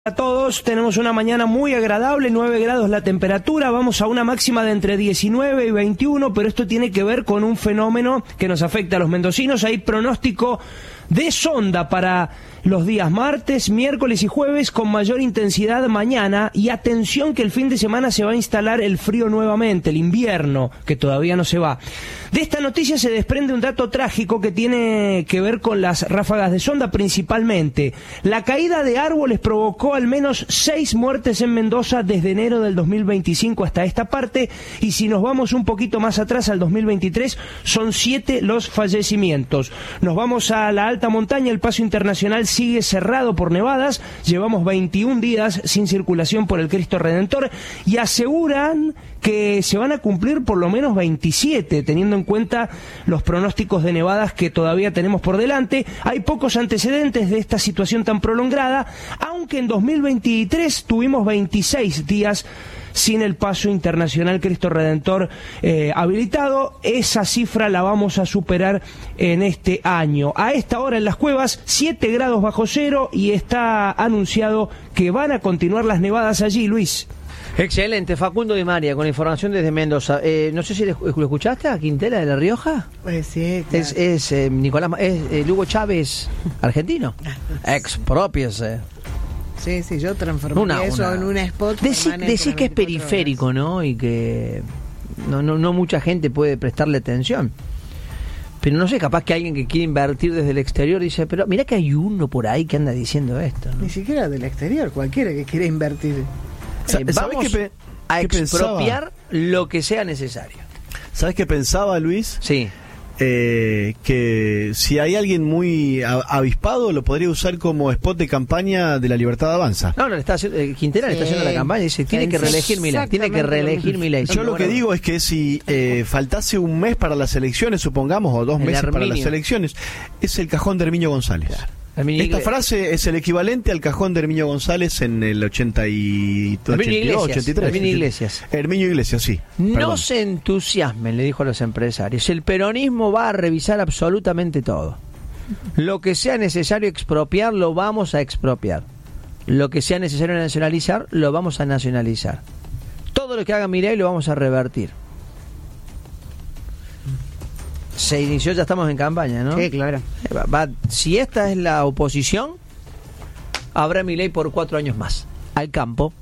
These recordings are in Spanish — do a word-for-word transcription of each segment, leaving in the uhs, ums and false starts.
A todos, tenemos una mañana muy agradable, nueve grados la temperatura, vamos a una máxima de entre diecinueve y veintiuno, pero esto tiene que ver con un fenómeno que nos afecta a los mendocinos. Hay pronóstico de sonda para los días martes, miércoles y jueves con mayor intensidad mañana, y atención que el fin de semana se va a instalar el frío nuevamente, el invierno, que todavía no se va. De esta noticia se desprende un dato trágico que tiene que ver con las ráfagas de sonda principalmente. La caída de árboles provocó al menos seis muertes en Mendoza desde enero del dos mil veinticinco hasta esta parte, y si nos vamos un poquito más atrás al dos mil veintitrés, son siete los fallecimientos. Nos vamos a la alta montaña, el paso internacional sigue cerrado por nevadas, llevamos veintiún días sin circulación por el Cristo Redentor y aseguran que se van a cumplir por lo menos veintisiete, teniendo en cuenta los pronósticos de nevadas que todavía tenemos por delante. Hay pocos antecedentes de esta situación tan prolongada, aunque en dos mil veintitrés tuvimos veintiséis días sin el paso internacional Cristo Redentor eh, habilitado. Esa cifra la vamos a superar en este año. A esta hora en las cuevas, siete grados bajo cero, y está anunciado que van a continuar las nevadas allí, Luis. Excelente, Facundo Di María con información desde Mendoza. Eh, no sé si lo escuchaste a Quintela de La Rioja. Pues sí, claro. Es, es eh, Nicolás, es eh, Hugo Chávez, argentino. Expropiese. Sí, sí, yo transformé una, eso una... en un spot. Decís, decís que es periférico, horas. ¿no? Y que no, no, no mucha gente puede prestarle atención. Pero no sé, capaz que alguien que quiere invertir desde el exterior dice, pero mira que hay uno por ahí que anda diciendo esto, ¿no? Ni siquiera del exterior, cualquiera que quiera invertir. Eh, vamos qué, a qué expropiar pensaba? Lo que sea necesario. ¿Sabes qué pensaba, Luis? Sí. Eh, que si hay alguien muy avispado lo podría usar como spot de campaña de La Libertad Avanza. No, no, le está haciendo, eh, Quintera sí. le está haciendo la campaña y dice, tiene que reelegir Milei, tiene que reelegir Milei. Yo lo que digo es que si eh, faltase un mes para las elecciones, supongamos, o dos el meses Herminio. para las elecciones, es el cajón de Herminio González. Claro. Esta frase es el equivalente al cajón de Herminio González en el ochenta y dos, ochenta y tres. Herminio Iglesias. Herminio Iglesias, sí. No Perdón. se entusiasmen, le dijo a los empresarios. El peronismo va a revisar absolutamente todo. Lo que sea necesario expropiar, lo vamos a expropiar. Lo que sea necesario nacionalizar, lo vamos a nacionalizar. Todo lo que haga Milei lo vamos a revertir. Se inició, ya estamos en campaña, ¿no? Sí, claro. Va, va, si esta es la oposición, habrá Milei por cuatro años más. Al campo.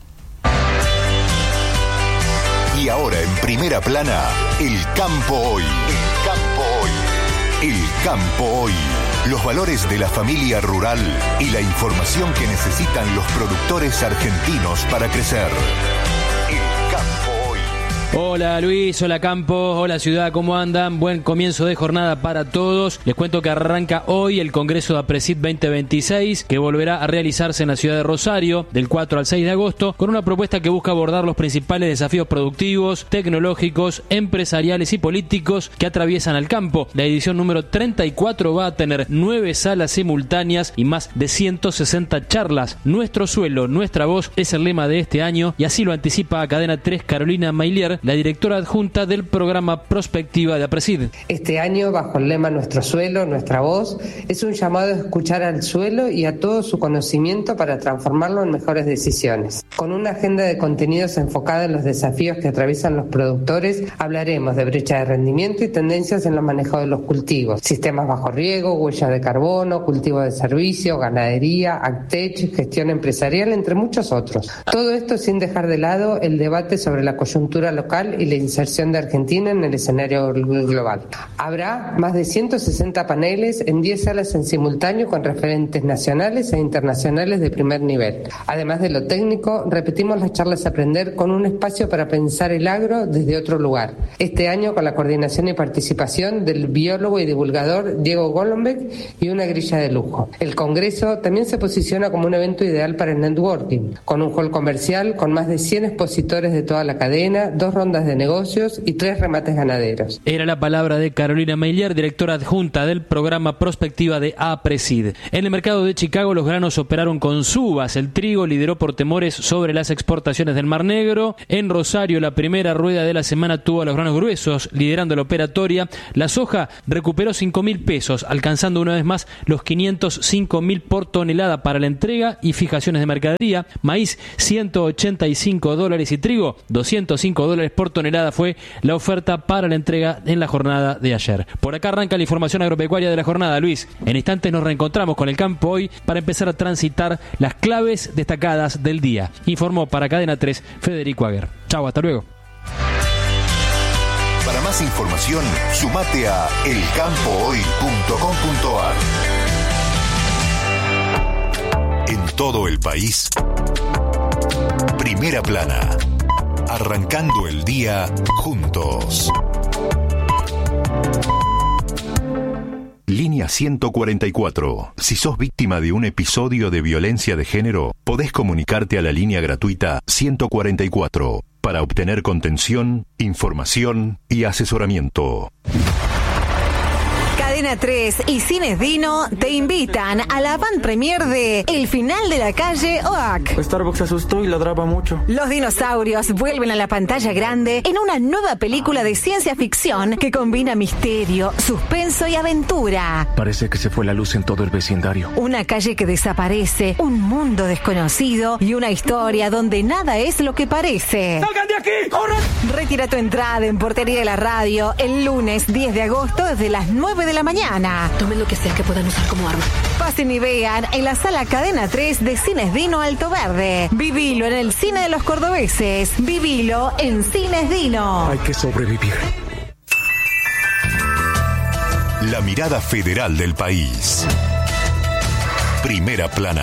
Y ahora en primera plana, el campo hoy. El campo hoy. El campo hoy. Los valores de la familia rural y la información que necesitan los productores argentinos para crecer. El campo hoy. Hola Luis, hola Campo, hola Ciudad, ¿cómo andan? Buen comienzo de jornada para todos. Les cuento que arranca hoy el Congreso de APRESID veinte veintiséis, que volverá a realizarse en la ciudad de Rosario del cuatro al seis de agosto, con una propuesta que busca abordar los principales desafíos productivos, tecnológicos, empresariales y políticos que atraviesan al campo. La edición número treinta y cuatro va a tener nueve salas simultáneas y más de ciento sesenta charlas. Nuestro suelo, nuestra voz es el lema de este año, y así lo anticipa a Cadena tres Carolina Mailier, la directora adjunta del programa Prospectiva de APRESID. Este año, bajo el lema Nuestro suelo, nuestra voz, es un llamado a escuchar al suelo y a todo su conocimiento para transformarlo en mejores decisiones. Con una agenda de contenidos enfocada en los desafíos que atraviesan los productores, hablaremos de brecha de rendimiento y tendencias en los manejos de los cultivos, sistemas bajo riego, huella de carbono, cultivo de servicio, ganadería, Agtech, gestión empresarial, entre muchos otros. Todo esto sin dejar de lado el debate sobre la coyuntura local y la inserción de Argentina en el escenario global. Habrá más de ciento sesenta paneles en diez salas en simultáneo con referentes nacionales e internacionales de primer nivel. Además de lo técnico, repetimos las charlas a aprender con un espacio para pensar el agro desde otro lugar. Este año con la coordinación y participación del biólogo y divulgador Diego Golombek y una grilla de lujo. El Congreso también se posiciona como un evento ideal para el networking, con un hall comercial con más de cien expositores de toda la cadena, dos rondas de negocios y tres remates ganaderos. Era la palabra de Carolina Meilier, directora adjunta del programa Prospectiva de APRESID. En el mercado de Chicago los granos operaron con subas. El trigo lideró por temores sobre las exportaciones del Mar Negro. En Rosario la primera rueda de la semana tuvo a los granos gruesos liderando la operatoria. La soja recuperó cinco mil pesos, alcanzando una vez más los quinientos cinco mil por tonelada para la entrega y fijaciones de mercadería. Maíz ciento ochenta y cinco dólares y trigo doscientos cinco dólares por tonelada fue la oferta para la entrega en la jornada de ayer. Por acá arranca la información agropecuaria de la jornada, Luis. En instantes nos reencontramos con el campo hoy para empezar a transitar las claves destacadas del día. Informó para Cadena tres Federico Aguer. Chau, hasta luego. Para más información, sumate a el campo hoy punto com punto a r. En todo el país, Primera Plana. Arrancando el día juntos. Línea ciento cuarenta y cuatro. Si sos víctima de un episodio de violencia de género, podés comunicarte a la línea gratuita ciento cuarenta y cuatro para obtener contención, información y asesoramiento. Cadena tres y Cines Dino te invitan a la van premier de El final de la calle Oak. Starbucks se asustó y ladraba mucho. Los dinosaurios vuelven a la pantalla grande en una nueva película de ciencia ficción que combina misterio, suspenso y aventura. Parece que se fue la luz en todo el vecindario. Una calle que desaparece, un mundo desconocido y una historia donde nada es lo que parece. ¡Salgan de aquí! ¡Corran! Retira tu entrada en Portería de la Radio el lunes diez de agosto desde las nueve de la mañana. Tomen lo que sea que puedan usar como arma. Pasen y vean en la sala Cadena tres de Cines Dino Alto Verde. Vivilo en el cine de los cordobeses. Vivilo en Cines Dino. Hay que sobrevivir. La mirada federal del país. Primera Plana.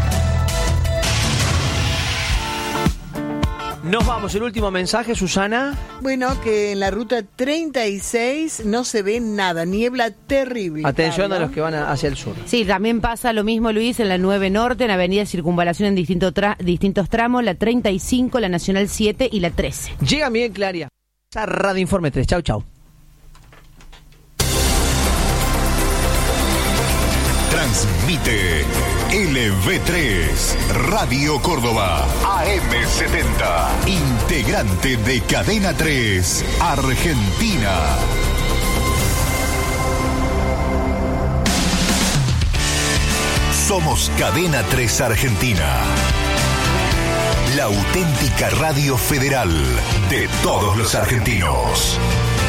Nos vamos, el último mensaje, Susana. Bueno, que en la ruta treinta y seis no se ve nada, niebla terrible. Atención Pablo. a los que van a, hacia el sur. Sí, también pasa lo mismo, Luis, en la nueve Norte, en Avenida Circunvalación en distinto tra- distintos tramos, la treinta y cinco, la Nacional siete y la trece. Llega Miguel Claria. Radio Informe tres. Chau, chau. Transmite L V tres, Radio Córdoba, A M setenta, integrante de Cadena tres, Argentina. Somos Cadena tres Argentina, la auténtica radio federal de todos los argentinos.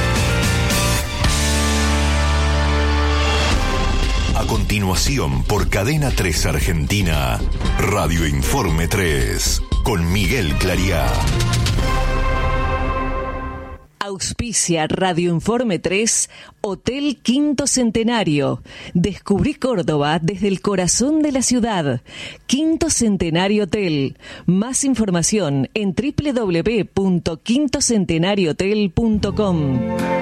A continuación, por Cadena tres Argentina, Radio Informe tres, con Miguel Clariá. Auspicia Radio Informe tres, Hotel Quinto Centenario. Descubrí Córdoba desde el corazón de la ciudad. Quinto Centenario Hotel. Más información en doble u doble u doble u punto quinto centenario hotel punto com.